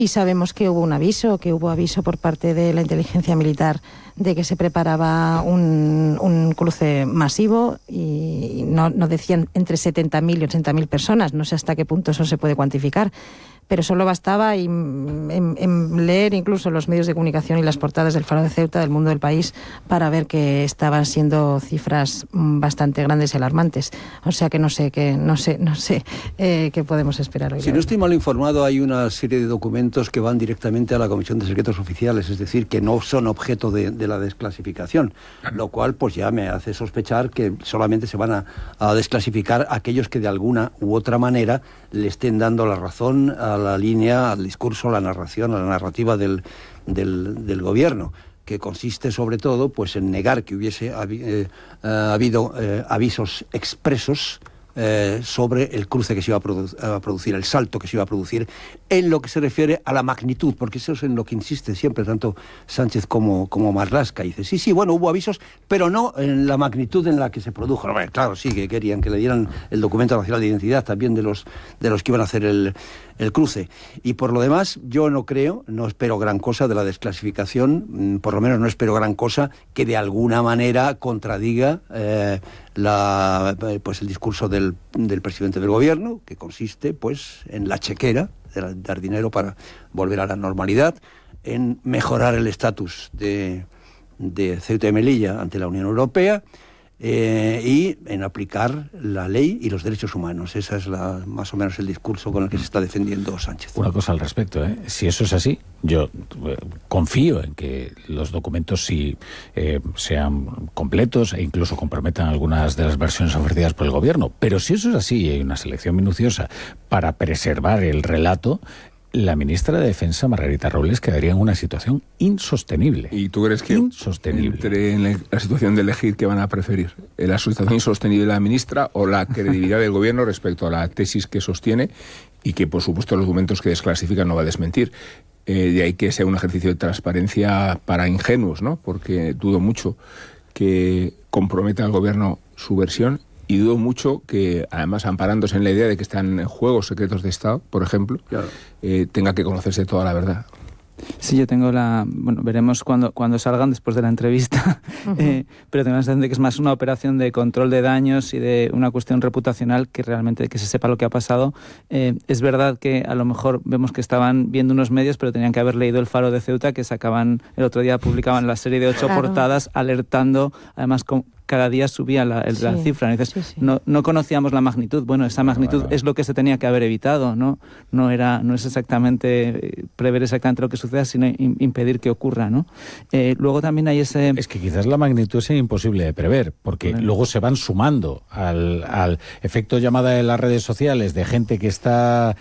Y sabemos que hubo aviso por parte de la inteligencia militar de que se preparaba un cruce masivo, y no decían entre 70.000 y 80.000 personas. No sé hasta qué punto eso se puede cuantificar, pero solo bastaba en leer incluso los medios de comunicación y las portadas del Faro de Ceuta, del Mundo del País, para ver que estaban siendo cifras bastante grandes y alarmantes. O sea que no sé qué podemos esperar hoy. Si no estoy mal informado, hay una serie de documentos que van directamente a la Comisión de Secretos Oficiales, es decir, que no son objeto de la desclasificación, lo cual pues ya me hace sospechar que solamente se van a desclasificar aquellos que de alguna u otra manera le estén dando la razón a la línea, al discurso, a la narración, a la narrativa del gobierno, que consiste sobre todo pues en negar que hubiese habido avisos expresos sobre el cruce que se iba a producir, el salto que se iba a producir, en lo que se refiere a la magnitud, porque eso es en lo que insiste siempre tanto Sánchez como Marlaska. Y dice, sí, bueno, hubo avisos, pero no en la magnitud en la que se produjo. Bueno, claro, sí, que querían que le dieran el documento nacional de identidad también de los que iban a hacer el cruce. Y por lo demás, yo no espero gran cosa de la desclasificación, por lo menos no espero gran cosa que de alguna manera contradiga el discurso del presidente del gobierno, que consiste pues en la chequera, de dar dinero para volver a la normalidad, en mejorar el estatus de Ceuta y Melilla ante la Unión Europea, y en aplicar la ley y los derechos humanos. Esa es más o menos el discurso con el que se está defendiendo Sánchez. Una cosa al respecto, si eso es así, yo confío en que los documentos sí sean completos e incluso comprometan algunas de las versiones ofrecidas por el gobierno. Pero si eso es así y hay una selección minuciosa para preservar el relato, la ministra de Defensa, Margarita Robles, quedaría en una situación insostenible. ¿Y tú crees que entre en la situación de elegir qué van a preferir? ¿La situación insostenible de la ministra o la credibilidad del gobierno respecto a la tesis que sostiene y que, por supuesto, los documentos que desclasifican no va a desmentir? De ahí que sea un ejercicio de transparencia para ingenuos, ¿no? Porque dudo mucho que comprometa al gobierno su versión. Y dudo mucho que, además, amparándose en la idea de que están en juegos secretos de Estado, por ejemplo, claro, tenga que conocerse toda la verdad. Sí, yo tengo veremos cuando salgan después de la entrevista, pero tengo la sensación de que es más una operación de control de daños y de una cuestión reputacional que realmente que se sepa lo que ha pasado. Es verdad que a lo mejor vemos que estaban viendo unos medios, pero tenían que haber leído el Faro de Ceuta, que el otro día publicaban la serie de 8 portadas alertando, además cada día subía la cifra. Dices, no conocíamos la magnitud. Bueno, esa magnitud es lo que se tenía que haber evitado, ¿no? No es exactamente prever exactamente lo que suceda, sino impedir que ocurra, ¿no? Luego también hay ese... Es que quizás la magnitud es imposible de prever, porque luego se van sumando al efecto llamada de las redes sociales de gente que está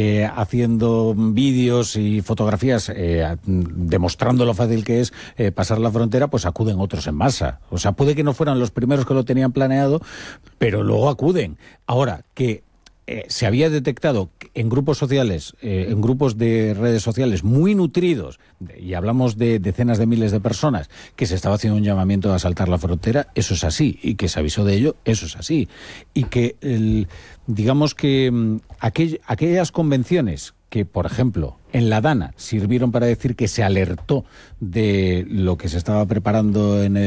haciendo vídeos y fotografías demostrando lo fácil que es pasar la frontera, pues acuden otros en masa. O sea, puede que no fueran los primeros que lo tenían planeado, pero luego acuden. Ahora, que se había detectado en grupos sociales, en grupos de redes sociales muy nutridos, y hablamos de decenas de miles de personas, que se estaba haciendo un llamamiento a asaltar la frontera, eso es así, y que se avisó de ello, eso es así. Y que, digamos que aquellas convenciones que, por ejemplo, en la Dana sirvieron para decir que se alertó de lo que se estaba preparando en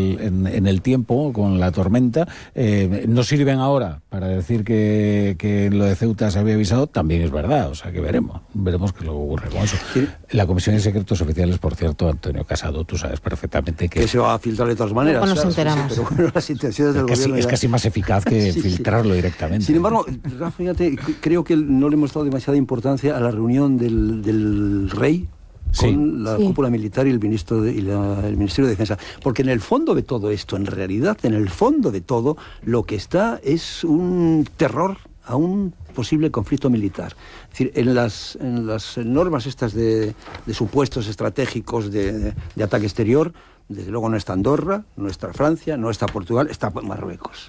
el tiempo con la tormenta, no sirven ahora para decir que lo de Ceuta se había avisado, también es verdad. O sea que veremos qué es lo que ocurre con eso. Sí. La Comisión de Secretos Oficiales, por cierto, Antonio Casado, tú sabes perfectamente que se va a filtrar de todas maneras. Luego nos enteramos. Sí, pero bueno, las intenciones del gobierno es casi más eficaz que filtrarlo directamente. Sin embargo, Rafa, fíjate, creo que no le hemos dado demasiada importancia a la reunión del rey con la cúpula militar y el Ministerio de Defensa, porque en el fondo de todo esto, en realidad, en el fondo de todo, lo que está es un terror a un posible conflicto militar. Es decir, en las normas estas de supuestos estratégicos de ataque exterior, desde luego no está Andorra, no está Francia, no está Portugal, está Marruecos.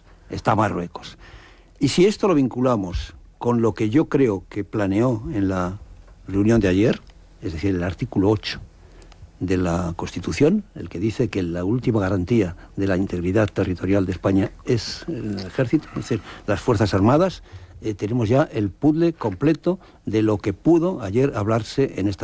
Y si esto lo vinculamos con lo que yo creo que planeó en la reunión de ayer, es decir, el artículo 8 de la Constitución, el que dice que la última garantía de la integridad territorial de España es el ejército, es decir, las Fuerzas Armadas, tenemos ya el puzzle completo de lo que pudo ayer hablarse en esta